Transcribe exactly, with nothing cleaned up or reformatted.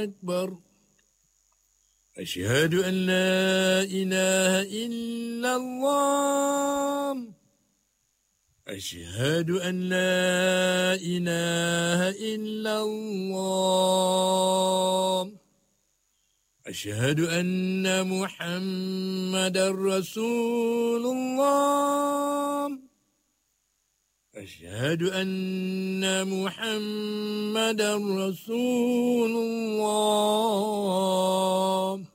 أكبر. أشهد أن لا إله إلا الله. أشهد أن لا إله إلا الله. أشهد أن محمدا رسول الله. أشهد أن محمدا رسول الله.